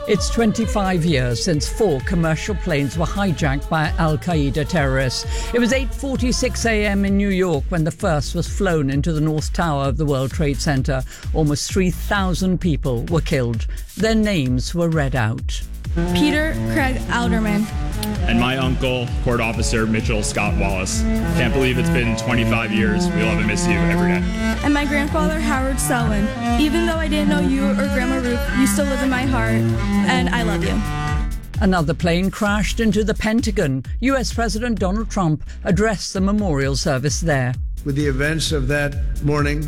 It's 25 years since 4 commercial planes were hijacked by Al-Qaeda terrorists. It was 8:46 a.m. in New York when the first was flown into the North Tower of the World Trade Center. Almost 3,000 people were killed. Their names were read out. Peter Craig Alderman. And my uncle, Court Officer Mitchell Scott Wallace. Can't believe it's been 25 years. We love and miss you every day. And my grandfather, Howard Selwyn. Even though I didn't know you or Grandma Ruth, you still live in my heart, and I love you. Another plane crashed into the Pentagon. US President Donald Trump addressed the memorial service there. With the events of that morning,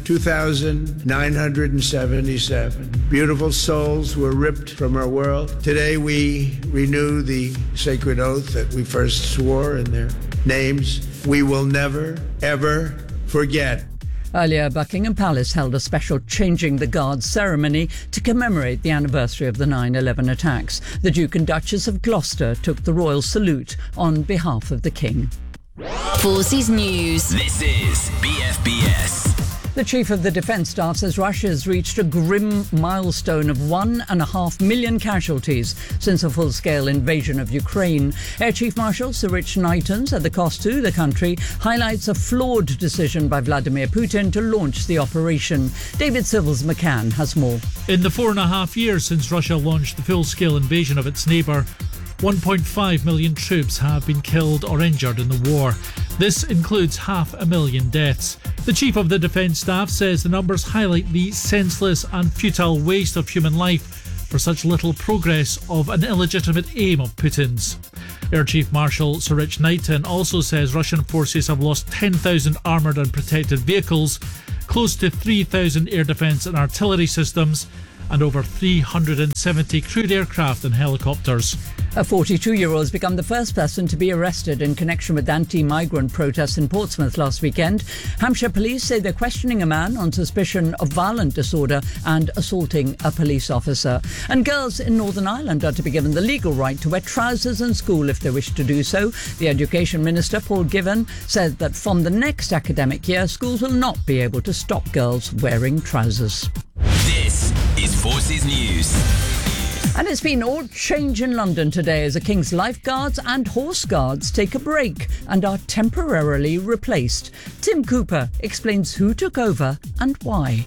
2,977 beautiful souls were ripped from our world. Today we renew the sacred oath that we first swore in their names. We will never, ever forget. Earlier, Buckingham Palace held a special Changing the Guard ceremony to commemorate the anniversary of the 9/11 attacks. The Duke and Duchess of Gloucester took the royal salute on behalf of the King. Forces News. This is BFBS. The Chief of the Defence Staff says Russia has reached a grim milestone of 1.5 million casualties since a full-scale invasion of Ukraine. Air Chief Marshal Sir Rich Knighton said the cost to the country highlights a flawed decision by Vladimir Putin to launch the operation. David Civils McCann has more. In the 4.5 years since Russia launched the full-scale invasion of its neighbour, 1.5 million troops have been killed or injured in the war. This includes 500,000 deaths. The Chief of the Defence Staff says the numbers highlight the senseless and futile waste of human life for such little progress of an illegitimate aim of Putin's. Air Chief Marshal Sir Rich Knighton also says Russian forces have lost 10,000 armoured and protected vehicles, close to 3,000 air defence and artillery systems, and over 370 crewed aircraft and helicopters. A 42-year-old has become the first person to be arrested in connection with anti-migrant protests in Portsmouth last weekend. Hampshire police say they're questioning a man on suspicion of violent disorder and assaulting a police officer. And girls in Northern Ireland are to be given the legal right to wear trousers in school if they wish to do so. The Education Minister, Paul Givan, said that from the next academic year, schools will not be able to stop girls wearing trousers. This is Forces News. And it's been all change in London today as the King's lifeguards and horse guards take a break and are temporarily replaced. Tim Cooper explains who took over and why.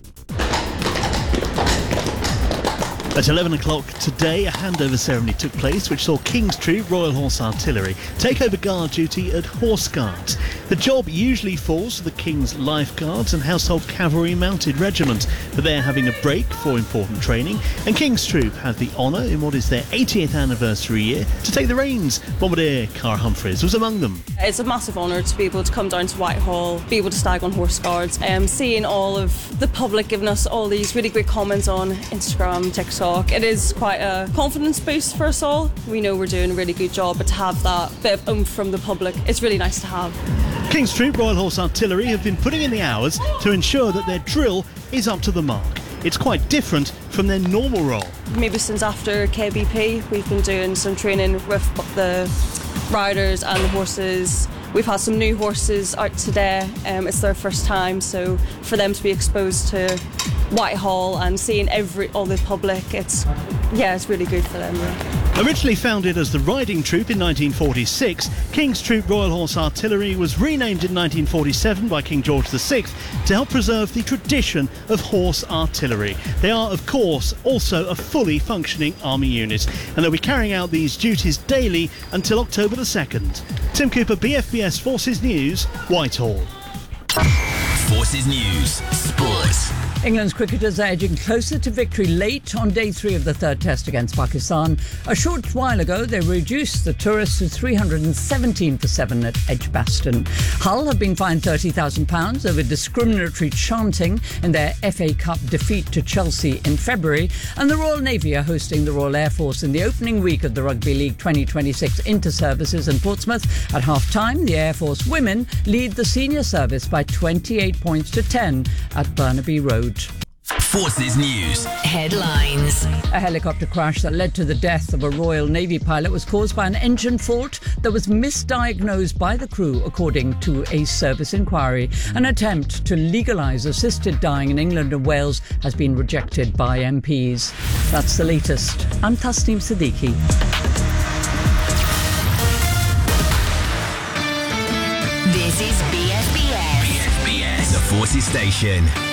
At 11 o'clock today, a handover ceremony took place which saw King's Troop Royal Horse Artillery take over guard duty at Horse Guards. The job usually falls to the King's Lifeguards and Household Cavalry Mounted Regiment, but they're having a break for important training, and King's Troop have the honour, in what is their 80th anniversary year, to take the reins. Bombardier Cara Humphreys was among them. It's a massive honour to be able to come down to Whitehall, be able to stag on Horse Guards, seeing all of the public giving us all these really great comments on Instagram, TikTok. It is quite a confidence boost for us all. We know we're doing a really good job, but to have that bit of oomph from the public, it's really nice to have. King's Troop Royal Horse Artillery have been putting in the hours to ensure that their drill is up to the mark. It's quite different from their normal role. Maybe since after KBP, we've been doing some training with the riders and the horses. We've had some new horses out today. It's their first time, so for them to be exposed to Whitehall and seeing all the public, it's really good for them. Yeah. Originally founded as the Riding Troop in 1946, King's Troop Royal Horse Artillery was renamed in 1947 by King George VI to help preserve the tradition of horse artillery. They are, of course, also a fully functioning army unit, and they'll be carrying out these duties daily until October the 2nd. Tim Cooper, BFBS Forces News, Whitehall. Forces News, Sports. England's cricketers are edging closer to victory late on day 3 of the third test against Pakistan. A short while ago, they reduced the tourists to 317 for 7 at Edgbaston. Hull have been fined £30,000 over discriminatory chanting in their FA Cup defeat to Chelsea in February. And the Royal Navy are hosting the Royal Air Force in the opening week of the Rugby League 2026 inter-services in Portsmouth. At half-time, the Air Force women lead the senior service by 28 points to 10 at Burnaby Road. Forces News. Headlines. A helicopter crash that led to the death of a Royal Navy pilot was caused by an engine fault that was misdiagnosed by the crew, according to a service inquiry. An attempt to legalise assisted dying in England and Wales has been rejected by MPs. That's the latest. I'm Tasneem Siddiqui. This is BFBS. BFBS, the Forces Station.